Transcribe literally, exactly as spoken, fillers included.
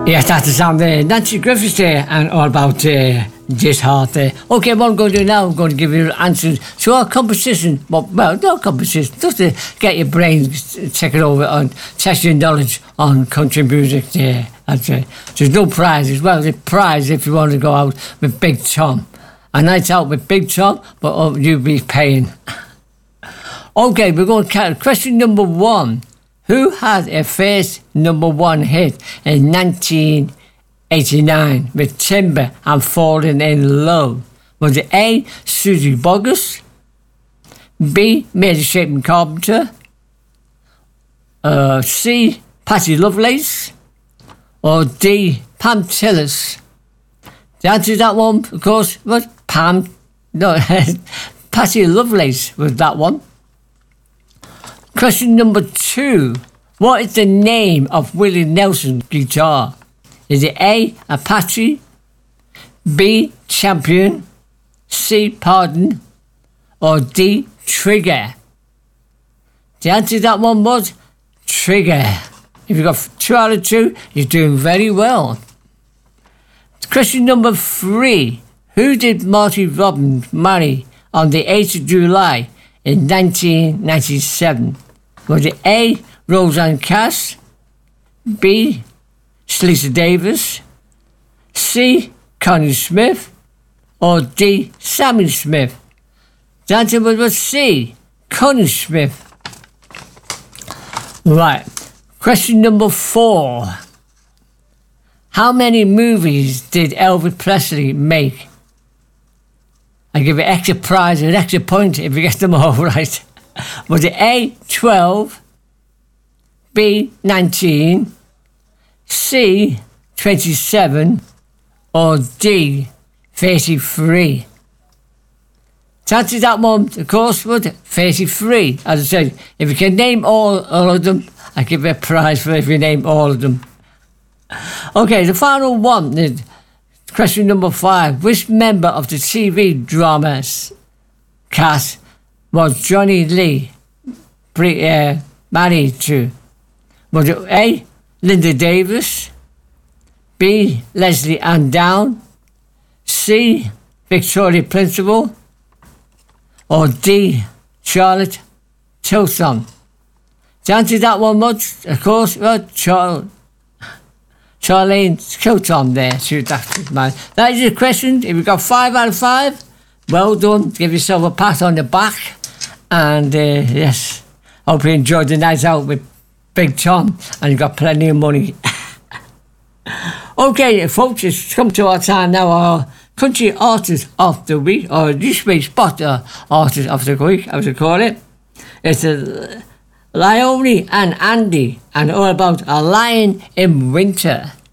Yes, that's the sound there. Nancy Griffiths there, and all about uh, this heart there. Okay, what I'm going to do now, I'm going to give you answers to our competition. Well, well, no competition, just to get your brain check it over and test your knowledge on country music there. That's it. There's no prize as well. There's a prize if you want to go out with Big Tom. A night out with Big Tom, but oh, you'll be paying. Okay, we're going to count. Question number one. Who had a first number one hit in nineteen eighty-nine with Timber and Falling in Love? Was it A. Susie Boggess, B. Mary Shaping Carpenter, uh, C. Patty Lovelace, or D. Pam Tillis? The answer to that one, of course, was Pam. No, Patty Lovelace was that one. Question number two. What is the name of Willie Nelson's guitar? Is it A. Apache, B. Champion, C. Pardon, or D. Trigger? The answer to that one was Trigger. If you got two out of two, you're doing very well. Question number three. Who did Marty Robbins marry on the eighth of July in nineteen ninety-seven? Was it A. Roseanne Cass, B. Lisa Davis, C. Connie Smith, or D. Sammy Smith? The answer was C. Connie Smith. Right. Question number four. How many movies did Elvis Presley make? I give you extra prize, an extra point if you get them all right. Was it A. twelve, B. nineteen, C. twenty-seven, or D. thirty-three? To answer that one, of course, was thirty-three. As I said, if you can name all, all of them, I give you a prize for if you name all of them. Okay, the final one is question number five. Which member of the T V drama cast was Johnny Lee uh, married to? Was it A. Linda Davis, B. Leslie Ann Down, C. Victoria Principal, or D. Charlotte Tilson? The answer to that one was, of course, was Char- Charlene Tilson there. Shoot, that's man. That is your question. If you got five out of five, well done. Give yourself a pat on the back. And uh, yes, hope you enjoyed the night out with Big Tom and you got plenty of money. Okay, folks, it's come to our time now. Our country artist of the week, or this week's spot uh, artist of the week, as we call it. It's uh, Leonie and Andy, and all about A Lion in Winter.